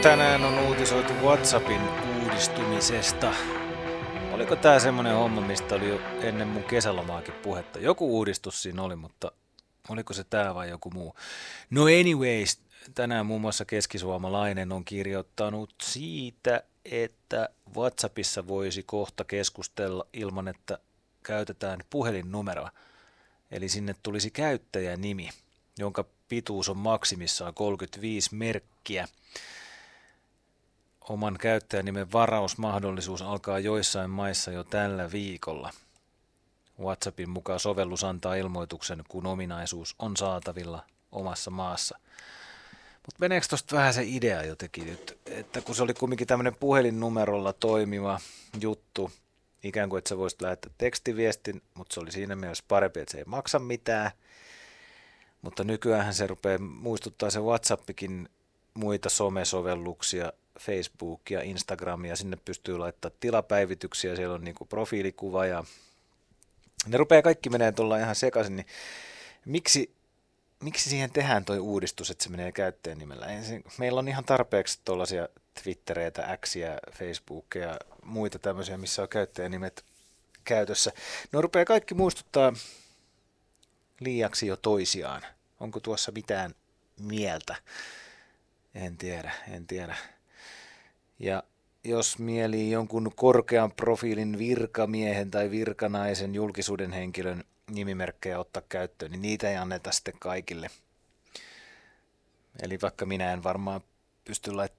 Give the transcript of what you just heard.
Tänään on uutisoitu WhatsAppin uudistumisesta. Oliko tää semmonen homma, mistä oli jo ennen mun kesälomaakin puhetta? Joku uudistus siinä oli, mutta oliko se tää vai joku muu? No anyways, tänään muun muassa keskisuomalainen on kirjoittanut siitä, että WhatsAppissa voisi kohta keskustella ilman, että käytetään puhelinnumeroa. Eli sinne tulisi käyttäjänimi, jonka pituus on maksimissaan 35 merkkiä. Oman käyttäjänimen varausmahdollisuus alkaa joissain maissa jo tällä viikolla. WhatsAppin mukaan sovellus antaa ilmoituksen, kun ominaisuus on saatavilla omassa maassa. Mutta meneekö tuosta vähän se idea jotenkin nyt, että kun se oli kumminkin tämmöinen puhelinnumerolla toimiva juttu, ikään kuin että sä voisit lähettää tekstiviestin, mutta se oli siinä mielessä parempi, että se ei maksa mitään. Mutta nykyään se rupeaa muistuttaa se WhatsAppikin muita somesovelluksia, Facebookia, Instagramia, sinne pystyy laittamaan tilapäivityksiä, siellä on niinku profiilikuva ja ne rupeaa kaikki menee tuolla ihan sekaisin, niin miksi siihen tehdään toi uudistus, että se menee käyttäjän nimellä? Meillä on ihan tarpeeksi tuollaisia Twittereitä, Xia, Facebookia ja muita tämmöisiä, missä on käyttäjänimet käytössä. Ne rupeaa kaikki muistuttaa liiaksi jo toisiaan. Onko tuossa mitään mieltä? En tiedä. Ja jos mielii jonkun korkean profiilin virkamiehen tai virkanaisen julkisuuden henkilön nimimerkkejä ottaa käyttöön, niin niitä ei anneta sitten kaikille. Eli vaikka minä en varmaan pysty laittamaan